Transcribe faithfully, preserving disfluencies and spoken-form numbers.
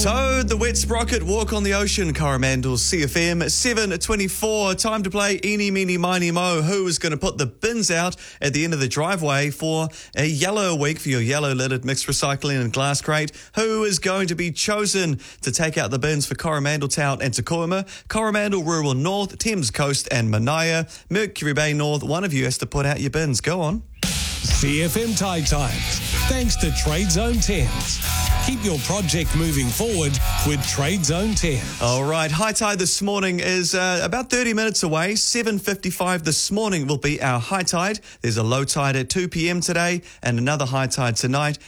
So, the Wet Sprocket Walk on the Ocean, Coromandel C F M, seven twenty-four. Time to play Eeny, Meeny, Miny, Mo. Who is going to put the bins out at the end of the driveway for a yellow week for your yellow lidded mixed recycling and glass crate? Who is going to be chosen to take out the bins for Coromandel Town and Tacoma, Coromandel Rural North, Thames Coast and Manaia, Mercury Bay North? One of you has to put out your bins. Go on. C F M Tide Times, thanks to Trade Zone Thames. Keep your project moving forward with Trade Zone Thames. All right, high tide this morning is uh, about thirty minutes away. seven fifty-five this morning will be our high tide. There's a low tide at two p.m. today and another high tide tonight